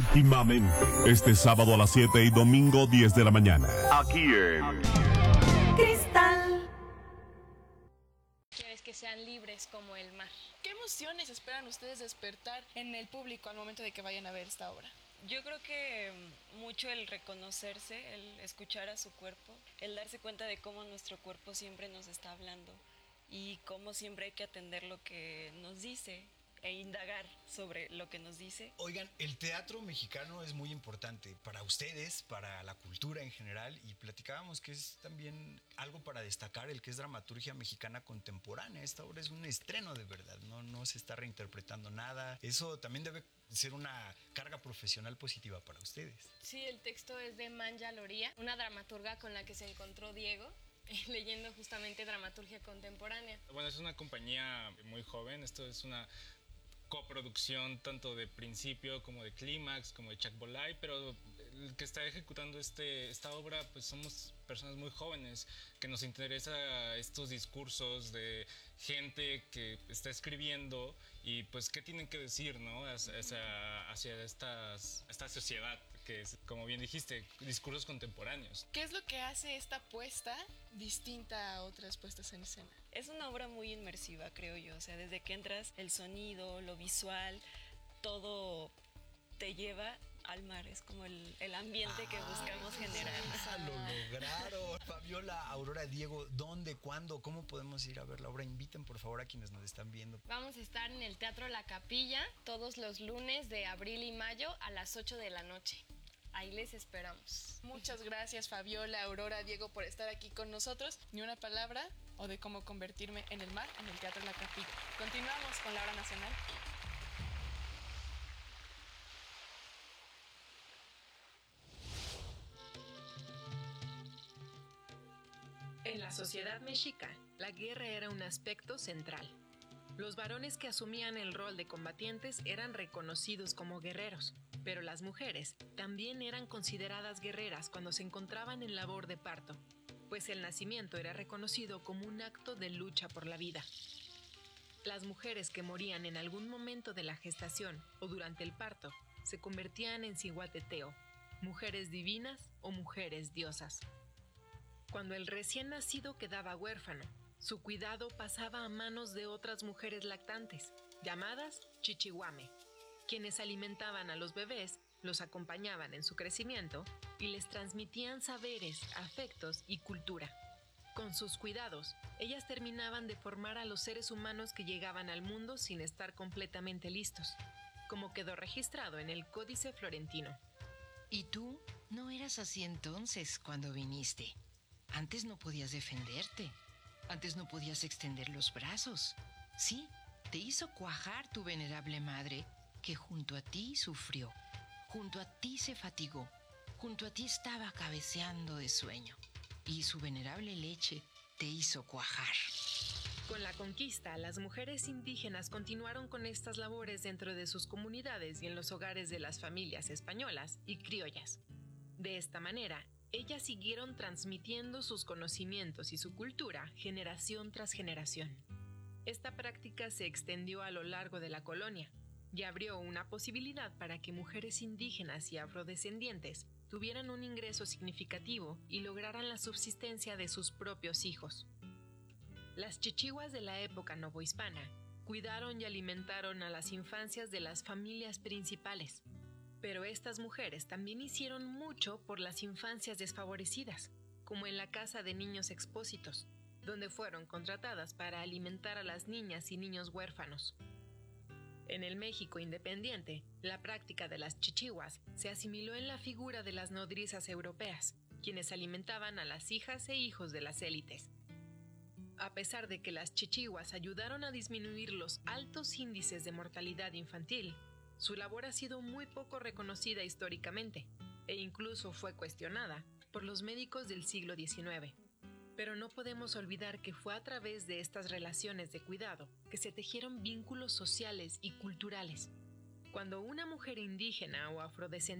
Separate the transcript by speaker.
Speaker 1: íntimamente. Este sábado a las 7 y domingo 10 de la mañana. Aquí en
Speaker 2: Cristal.
Speaker 3: Quieres que sean libres como el mar.
Speaker 4: ¿Qué emociones esperan ustedes despertar en el público al momento de que vayan a ver esta obra?
Speaker 5: Yo creo que mucho el reconocerse, el escuchar a su cuerpo, el darse cuenta de cómo nuestro cuerpo siempre nos está hablando y cómo siempre hay que atender lo que nos dice e indagar sobre lo que nos dice.
Speaker 6: Oigan, el teatro mexicano es muy importante para ustedes, para la cultura en general, y platicábamos que es también algo para destacar el que es dramaturgia mexicana contemporánea. Esta obra es un estreno de verdad, no se está reinterpretando nada. Eso también debe ser una carga profesional positiva para ustedes.
Speaker 3: Sí, el texto es de Manja Loría, una dramaturga con la que se encontró Diego, leyendo justamente dramaturgia contemporánea.
Speaker 7: Bueno, es una compañía muy joven, esto es una coproducción tanto de Principio como de Clímax, como de Chuck Bolay, pero el que está ejecutando esta obra, pues somos personas muy jóvenes, que nos interesa estos discursos de gente que está escribiendo y pues qué tienen que decir, ¿no? hacia esta sociedad que es, como bien dijiste, discursos contemporáneos.
Speaker 4: ¿Qué es lo que hace esta puesta distinta a otras puestas en escena?
Speaker 5: Es una obra muy inmersiva, creo yo, o sea, desde que entras, el sonido, lo visual, todo te lleva al mar, es como el ambiente que buscamos generar.
Speaker 6: Lo lograron. Fabiola, Aurora, Diego, ¿dónde, cuándo, cómo podemos ir a ver la obra? Inviten por favor a quienes nos están viendo.
Speaker 3: Vamos a estar en el Teatro La Capilla todos los lunes de abril y mayo a las 8 de la noche. Ahí les esperamos.
Speaker 4: Muchas gracias, Fabiola, Aurora, Diego, por estar aquí con nosotros. Ni una palabra o de cómo convertirme en el mar en el Teatro La Capilla. Continuamos con la hora nacional.
Speaker 8: En la sociedad mexica, la guerra era un aspecto central. Los varones que asumían el rol de combatientes eran reconocidos como guerreros, pero las mujeres también eran consideradas guerreras cuando se encontraban en labor de parto, pues el nacimiento era reconocido como un acto de lucha por la vida. Las mujeres que morían en algún momento de la gestación o durante el parto se convertían en cihuateteo, mujeres divinas o mujeres diosas. Cuando el recién nacido quedaba huérfano, su cuidado pasaba a manos de otras mujeres lactantes, llamadas chichihuame, quienes alimentaban a los bebés, los acompañaban en su crecimiento y les transmitían saberes, afectos y cultura. Con sus cuidados, ellas terminaban de formar a los seres humanos que llegaban al mundo sin estar completamente listos, como quedó registrado en el Códice Florentino.
Speaker 9: ¿Y tú no eras así entonces cuando viniste? Antes no podías defenderte. Antes no podías extender los brazos. Sí, te hizo cuajar tu venerable madre, que junto a ti sufrió, junto a ti se fatigó, junto a ti estaba cabeceando de sueño, y su venerable leche te hizo cuajar.
Speaker 8: Con la conquista, las mujeres indígenas continuaron con estas labores dentro de sus comunidades y en los hogares de las familias españolas y criollas. De esta manera, ellas siguieron transmitiendo sus conocimientos y su cultura generación tras generación. Esta práctica se extendió a lo largo de la colonia y abrió una posibilidad para que mujeres indígenas y afrodescendientes tuvieran un ingreso significativo y lograran la subsistencia de sus propios hijos. Las chichiguas de la época novohispana cuidaron y alimentaron a las infancias de las familias principales. Pero estas mujeres también hicieron mucho por las infancias desfavorecidas, como en la Casa de Niños Expósitos, donde fueron contratadas para alimentar a las niñas y niños huérfanos. En el México independiente, la práctica de las chichiguas se asimiló en la figura de las nodrizas europeas, quienes alimentaban a las hijas e hijos de las élites. A pesar de que las chichiguas ayudaron a disminuir los altos índices de mortalidad infantil, su labor ha sido muy poco reconocida históricamente e incluso fue cuestionada por los médicos del siglo XIX. Pero no podemos olvidar que fue a través de estas relaciones de cuidado que se tejieron vínculos sociales y culturales. Cuando una mujer indígena o afrodescendiente